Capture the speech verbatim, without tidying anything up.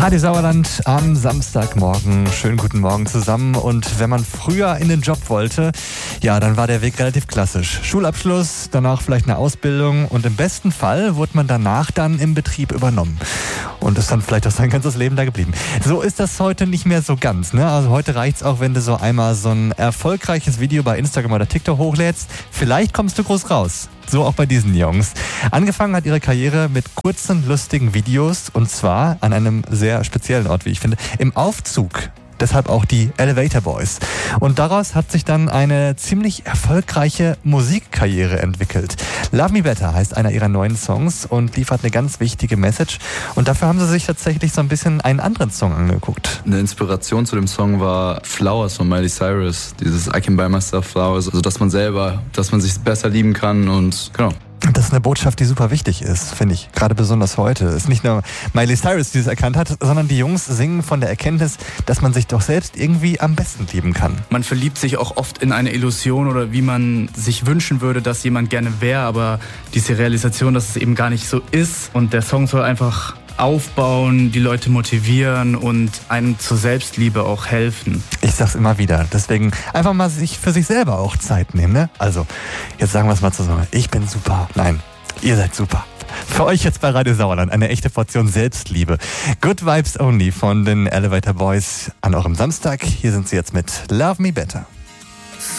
Radio Sauerland am Samstagmorgen. Schönen guten Morgen zusammen. Und wenn man früher in den Job wollte, ja, dann war der Weg relativ klassisch. Schulabschluss, danach vielleicht eine Ausbildung und im besten Fall wurde man danach dann im Betrieb übernommen. Und ist dann vielleicht auch sein ganzes Leben da geblieben. So ist das heute nicht mehr so ganz, ne? Also heute reicht's auch, wenn du so einmal so ein erfolgreiches Video bei Instagram oder TikTok hochlädst. Vielleicht kommst du groß raus. So auch bei diesen Jungs. Angefangen hat ihre Karriere mit kurzen, lustigen Videos und zwar an einem sehr speziellen Ort, wie ich finde, im Aufzug. Deshalb auch die Elevator Boys. Und daraus hat sich dann eine ziemlich erfolgreiche Musikkarriere entwickelt. Love Me Better heißt einer ihrer neuen Songs und liefert eine ganz wichtige Message. Und dafür haben sie sich tatsächlich so ein bisschen einen anderen Song angeguckt. Eine Inspiration zu dem Song war Flowers von Miley Cyrus. Dieses I can buy myself flowers. Also dass man selber, dass man sich besser lieben kann und genau. Das ist eine Botschaft, die super wichtig ist, finde ich. Gerade besonders heute. Es ist nicht nur Miley Cyrus, die es erkannt hat, sondern die Jungs singen von der Erkenntnis, dass man sich doch selbst irgendwie am besten lieben kann. Man verliebt sich auch oft in eine Illusion oder wie man sich wünschen würde, dass jemand gerne wäre, aber diese Realisation, dass es eben gar nicht so ist. Und der Song soll einfach aufbauen, die Leute motivieren und einem zur Selbstliebe auch helfen. Ich sag's immer wieder. Deswegen einfach mal sich für sich selber auch Zeit nehmen, ne? Also, jetzt sagen wir es mal zusammen. Ich bin super. Nein, ihr seid super. Für euch jetzt bei Radio Sauerland eine echte Portion Selbstliebe. Good Vibes Only von den Elevator Boys an eurem Samstag. Hier sind sie jetzt mit Love Me Better.